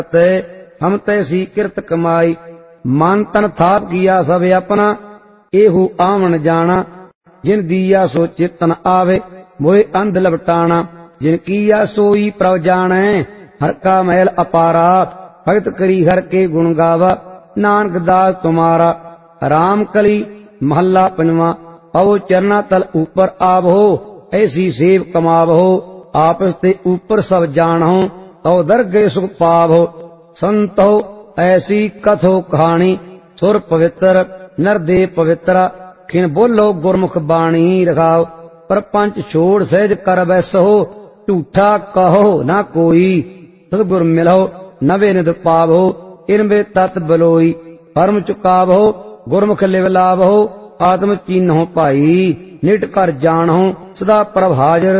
ते हम तैसी किरत कमाई। मन तन थाप किया सब अपना, एहू आवन जाना। जिन दिया सो चेतन आवे, मोए अंध लपटाना। जिन किया सोई प्रभ जाने, हर का महल अपारा। भगत करी हर के गुण गावा, नानक दास तुम्हारा। राम कली महला पंजवा। पवो चरना तल ऊपर आवो, ऐसी सेव कमावो। आपस ते ऊपर सब जानहो, तो दरगे सुख पावो। संतो ऐसी कथो कहानी, सुर पवित्र नर दे पवित्र। खिन बोलो गुरमुख बाणी रखाओ, परपंच छोड़ सहज कर बैसो। झूठा कहो ना कोई, सतगुर मिलो नवे निध पावो। इनबे तत् बलोई परम चुकावो, गुरमुख लिव लावो। आत्म चीन्हो भाई, निट कर जानहो, सदा प्रभ हाजर